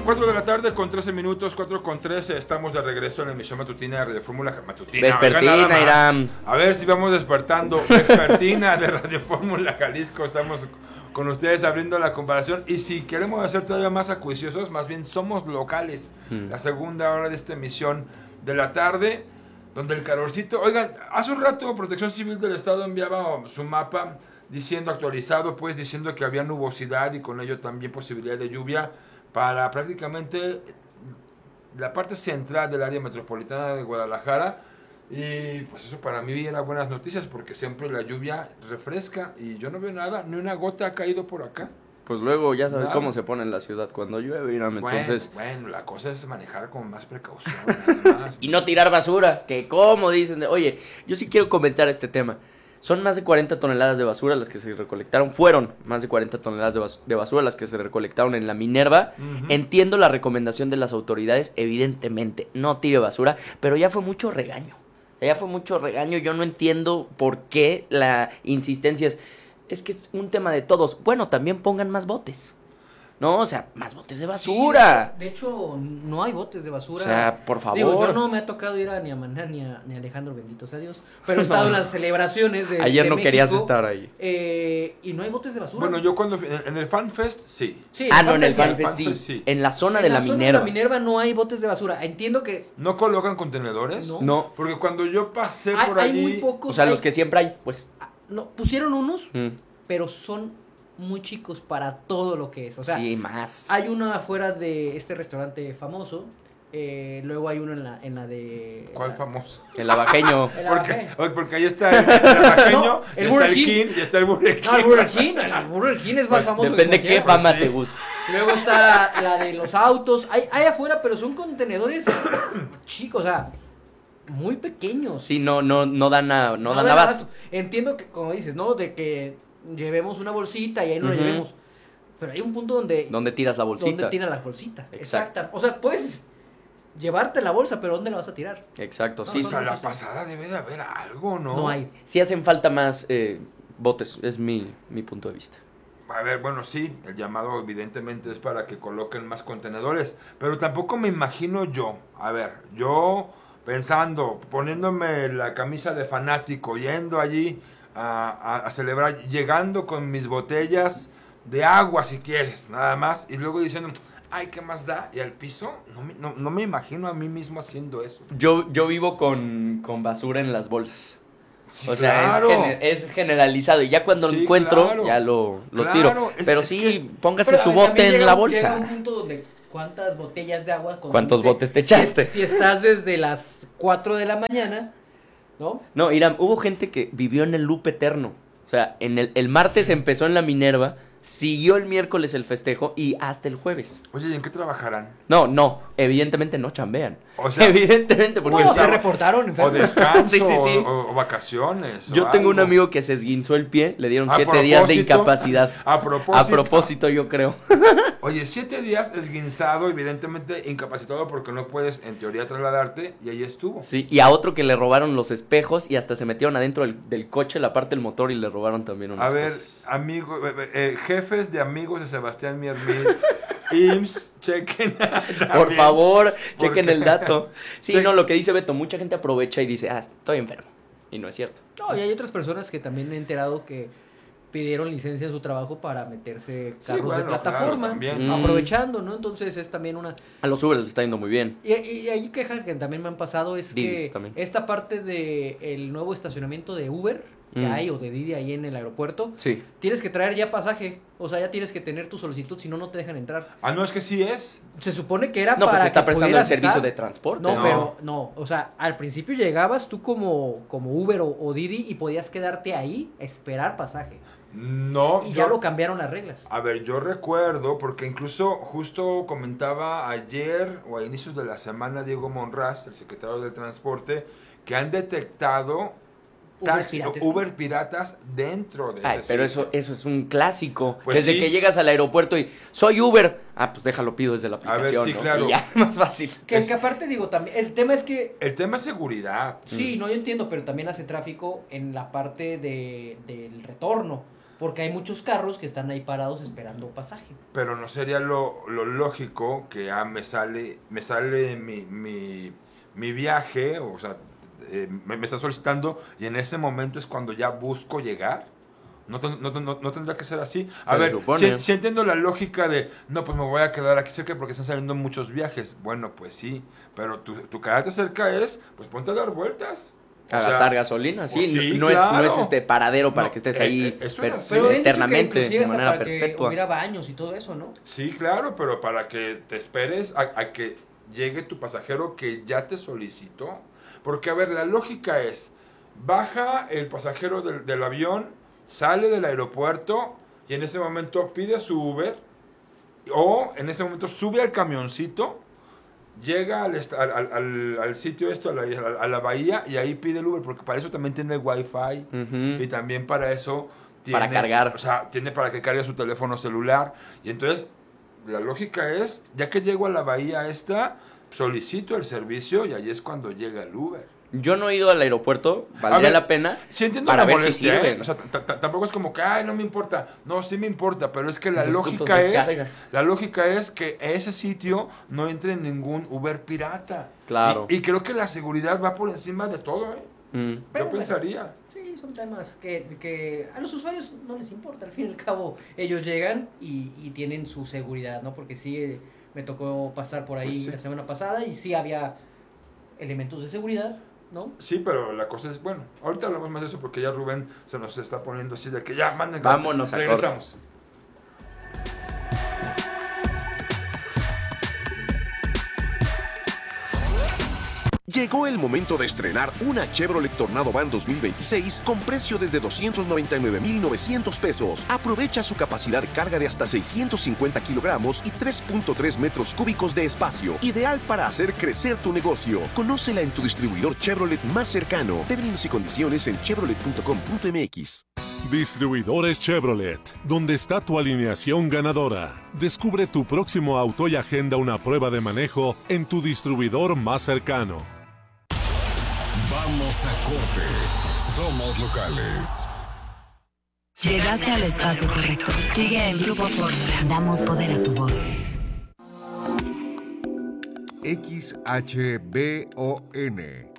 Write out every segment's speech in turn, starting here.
4 de la tarde con 13 minutos, 4 con 13. Estamos de regreso en la emisión matutina de Radio Fórmula. Vespertina, Irán. A ver si vamos despertando. Vespertina de Radio Fórmula Jalisco. Estamos con ustedes abriendo la comparación. Y si queremos hacer todavía más acuiciosos, más bien somos locales. La segunda hora de esta emisión de la tarde, donde el calorcito... Oigan, hace un rato Protección Civil del Estado enviaba su mapa diciendo, actualizado, pues diciendo que había nubosidad y con ello también posibilidad de lluvia para prácticamente la parte central del área metropolitana de Guadalajara. Y pues eso para mí era buenas noticias, porque siempre la lluvia refresca y yo no veo nada, ni una gota ha caído por acá. Pues luego ya sabes Nada. Cómo se pone en la ciudad cuando llueve, Irán, entonces... Bueno, la cosa es manejar con más precaución, nada más. Y no tirar basura, que como dicen... Oye, yo sí quiero comentar este tema. Son más de 40 toneladas de basura las que se recolectaron. Fueron más de 40 toneladas de basura las que se recolectaron en la Minerva. Entiendo la recomendación de las autoridades, evidentemente, no tire basura, pero ya fue mucho regaño. Ya fue mucho regaño, yo no entiendo por qué la insistencia es que es un tema de todos. Bueno, también pongan más botes. No, o sea, más botes de basura. Sí, de hecho, no hay botes de basura. O sea, por favor. Digo, yo no me ha tocado ir a ni a Maná ni a Alejandro, bendito sea Dios. Pero he estado en las celebraciones de Ayer no México, querías estar ahí. Y no hay botes de basura. Bueno, yo cuando en el FanFest, sí. Sí, No, en el FanFest FanFest sí. sí. En la zona En de la la zona Minerva. de la Minerva no hay botes de basura. Entiendo que ¿No colocan contenedores? No. Porque cuando yo pasé hay, por hay allí... muy pocos. O sea, hay- los que siempre hay, pues. no, pusieron unos, Mm. pero son muy chicos para todo lo que es. O sea, Sí, más. hay uno afuera de este restaurante famoso. Luego hay uno en la de... ¿Cuál la- famoso? El lavaqueño. el Porque ahí está el Bajeño, No, y el está Burger el King. King y está el Burger King. No, el Burger King es más famoso. Depende que qué cualquiera. fama sí. te guste. Luego está la de los autos. Hay afuera, pero son contenedores chicos, o sea, muy pequeños. Sí, no dan a, no dan dan abasto. abasto. Entiendo que, como dices, ¿no? De que llevemos una bolsita y ahí no la Ujú. llevemos. Pero hay un punto donde... ¿Dónde tiras la bolsita? ¿Dónde tiras la bolsita? Exacto. Exacto. O sea, puedes llevarte la bolsa, pero ¿dónde la vas a tirar? Exacto, No, sí. Pues a son- la pasada debe de haber algo, ¿no? No hay. Sí hacen falta más botes, es mi punto de vista. A ver, bueno, sí, el llamado evidentemente es para que coloquen más contenedores, pero tampoco me imagino yo, a ver, yo pensando, poniéndome la camisa de fanático, yendo allí a celebrar, llegando con mis botellas de agua si quieres, nada más, y luego diciendo, ay, ¿qué más da? Y al piso, no me imagino a mí mismo haciendo eso. Yo vivo con basura en las bolsas. Sí, O sea, claro. es generalizado. Y ya cuando Sí, lo encuentro, claro. ya lo Claro, tiro. es- Pero es sí, que- póngase Pero su también bote en llega la un- Llega un bolsa. punto donde ¿cuántas botellas de agua consumiste? ¿Cuántos botes te echaste? Si estás desde las 4 de la mañana, ¿no? No, Irán, hubo gente que vivió en el loop eterno. O sea, el martes empezó en la Minerva, siguió el miércoles el festejo y hasta el jueves. Oye, ¿y en qué trabajarán? No, evidentemente no chambean. O sea, evidentemente, porque o No, está- se reportaron O enfermos. descanso, Sí, sí, sí. O vacaciones. yo o tengo un algo. amigo que se esguinzó el pie, le dieron A 7 días de propósito, incapacidad. A propósito. Yo creo. Oye, 7 días esguinzado, evidentemente incapacitado porque no puedes en teoría trasladarte y ahí estuvo. Sí, y a otro que le robaron los espejos y hasta se metieron adentro del coche, la parte del motor y le robaron también unas A ver, cosas. amigos, jefes de amigos de Sebastián Miermil, IMSS, chequen. Por también. favor, ¿Por chequen qué? el dato. Sí, Che- no, lo que dice Beto, mucha gente aprovecha y dice, estoy enfermo. Y no es cierto. No, y hay otras personas que también he enterado que pidieron licencia en su trabajo para meterse Sí, carros bueno, de plataforma, claro, también. aprovechando, ¿no? Entonces es también una... A los Uber les está yendo muy bien. Y hay quejas que también me han pasado, es Didis que también. esta parte de el nuevo estacionamiento de Uber que hay, o de Didi ahí en el aeropuerto, Sí. tienes que traer ya pasaje, o sea, ya tienes que tener tu solicitud, si no, no te dejan entrar. Ah, no, es que sí es. Se supone que era No, para pues se está que prestando el pudieras servicio estar. de transporte. No, No. pero no, o sea, al principio llegabas tú como Uber o Didi y podías quedarte ahí a esperar pasaje. No. Y yo- ya lo cambiaron las reglas. A ver, yo recuerdo, porque incluso justo comentaba ayer o a inicios de la semana Diego Monraz, el secretario de Transporte, que han detectado Uber piratas dentro de Ay, ese pero sitio. eso es un clásico. Pues Desde sí. que llegas al aeropuerto y soy Uber. Pues déjalo, pido desde la ver, aplicación. sí, ¿no? claro. Y ya, más fácil. Que aparte digo también, el tema es que El tema es seguridad. sí, no, yo entiendo, pero también hace tráfico en la parte del retorno. porque hay muchos carros que están ahí parados esperando pasaje. Pero no sería lo lógico que me sale mi viaje, o sea, me está solicitando y en ese momento es cuando ya busco llegar. No tendría que ser así. A ver, si entiendo la lógica de, no, pues me voy a quedar aquí cerca porque están saliendo muchos viajes. Bueno, pues sí, pero tu quedarte cerca es, pues ponte a dar vueltas. A gastar gasolina, sí, sí, no, claro. No es paradero para que estés ahí pero eternamente, de manera para perpetua. Que hubiera baños y todo eso, ¿no? Sí, claro, pero para que te esperes a que llegue tu pasajero que ya te solicitó. Porque, a ver, la lógica es, baja el pasajero del avión, sale del aeropuerto y en ese momento pide su Uber o en ese momento sube al camioncito, llega al sitio a la bahía y ahí pide el Uber porque para eso también tiene Wi-Fi y también para eso tiene, para cargar. O sea, tiene para que cargue su teléfono celular y entonces la lógica es, ya que llego a la bahía solicito el servicio y ahí es cuando llega el Uber. Yo no he ido al aeropuerto, valdría la pena. Sí entiendo para ver si sirven. O sea, tampoco es como que, ay, no me importa. No, sí me importa, pero es que la lógica es que a ese sitio no entre ningún Uber pirata. Claro. Y creo que la seguridad va por encima de todo, Yo pensaría. Sí, son temas que a los usuarios no les importa. Al fin y al cabo, ellos llegan y tienen su seguridad, ¿no? Porque sí, me tocó pasar por ahí la semana pasada y sí había elementos de seguridad, ¿no? Sí, pero la cosa es, bueno, ahorita hablamos más de eso porque ya Rubén se nos está poniendo así de que ya manden. Vámonos a regresamos. Llegó el momento de estrenar una Chevrolet Tornado Van 2026 con precio desde 299,900 pesos. Aprovecha su capacidad de carga de hasta 650 kilogramos y 3.3 metros cúbicos de espacio. Ideal para hacer crecer tu negocio. Conócela en tu distribuidor Chevrolet más cercano. Términos y condiciones en chevrolet.com.mx. Distribuidores Chevrolet, donde está tu alineación ganadora. Descubre tu próximo auto y agenda una prueba de manejo en tu distribuidor más cercano. Vamos a corte. Somos locales. Llegaste al espacio correcto. Sigue en Grupo Fórmula. Damos poder a tu voz. XHBON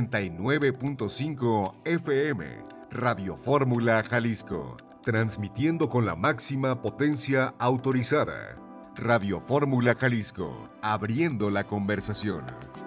89.5 FM. Radio Fórmula Jalisco. Transmitiendo con la máxima potencia autorizada. Radio Fórmula Jalisco. Abriendo la conversación.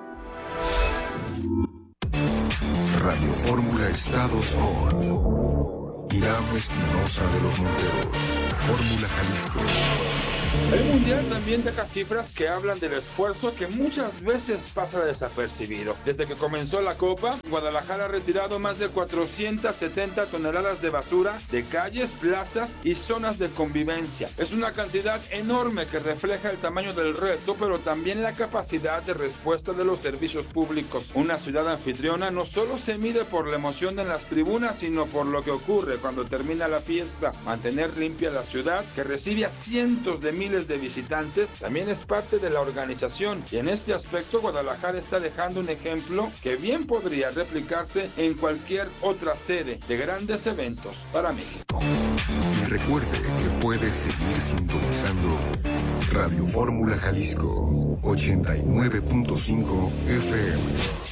Radio Fórmula Estados con Hiram Espinosa de los Monteros. Fórmula Jalisco. El Mundial también deja cifras que hablan del esfuerzo que muchas veces pasa desapercibido. Desde que comenzó la Copa, Guadalajara ha retirado más de 470 toneladas de basura de calles, plazas y zonas de convivencia. Es una cantidad enorme que refleja el tamaño del reto, pero también la capacidad de respuesta de los servicios públicos. Una ciudad anfitriona no solo se mide por la emoción en las tribunas, sino por lo que ocurre cuando termina la fiesta. Mantener limpia la ciudad, que recibe a cientos de miles de visitantes, también es parte de la organización, y en este aspecto Guadalajara está dejando un ejemplo que bien podría replicarse en cualquier otra sede de grandes eventos para México. Y recuerde que puede seguir sintonizando Radio Fórmula Jalisco 89.5 FM.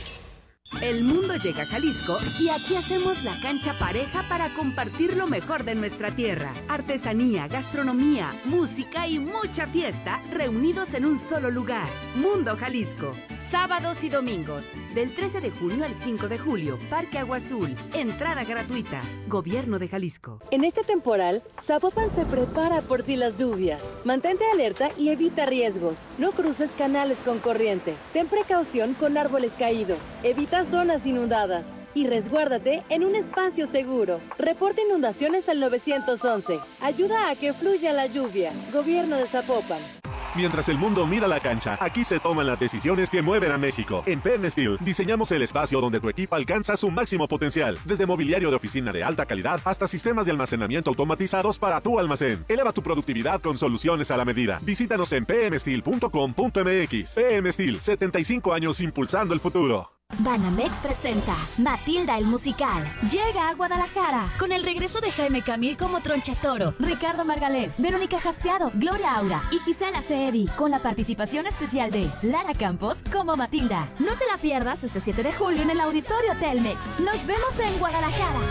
El mundo llega a Jalisco y aquí hacemos la cancha pareja para compartir lo mejor de nuestra tierra. Artesanía, gastronomía, música y mucha fiesta reunidos en un solo lugar. Mundo Jalisco. Sábados y domingos, del 13 de junio al 5 de julio. Parque Agua Azul. Entrada gratuita. Gobierno de Jalisco. En este temporal, Zapopan se prepara por si las lluvias. Mantente alerta y evita riesgos. No cruces canales con corriente. Ten precaución con árboles caídos. Evita zonas inundadas y resguárdate en un espacio seguro. Reporta inundaciones al 911. Ayuda a que fluya la lluvia. Gobierno de Zapopan. Mientras el mundo mira la cancha, aquí se toman las decisiones que mueven a México. En PM Steel diseñamos el espacio donde tu equipo alcanza su máximo potencial. Desde mobiliario de oficina de alta calidad hasta sistemas de almacenamiento automatizados para tu almacén. Eleva tu productividad con soluciones a la medida. Visítanos en pmsteel.com.mx. PM Steel, 75 años impulsando el futuro. Banamex presenta Matilda el musical. Llega a Guadalajara con el regreso de Jaime Camil como Tronchatoro, Ricardo Margalef, Verónica Jaspeado, Gloria Aura y Gisela Ceedi, con la participación especial de Lara Campos como Matilda. No te la pierdas este 7 de julio en el Auditorio Telmex. Nos vemos en Guadalajara.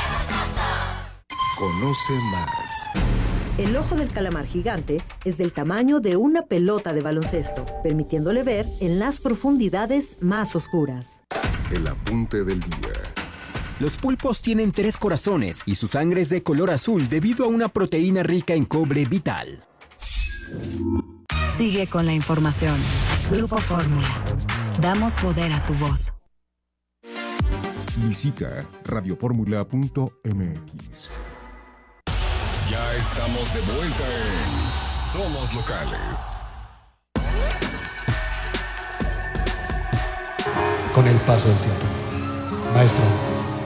Conoce más. El ojo del calamar gigante es del tamaño de una pelota de baloncesto, permitiéndole ver en las profundidades más oscuras. El apunte del día. Los pulpos tienen 3 corazones y su sangre es de color azul debido a una proteína rica en cobre vital. Sigue con la información. Grupo Fórmula. Damos poder a tu voz. Visita radioformula.mx. Ya estamos de vuelta en Somos Locales. Con el paso del tiempo, maestro,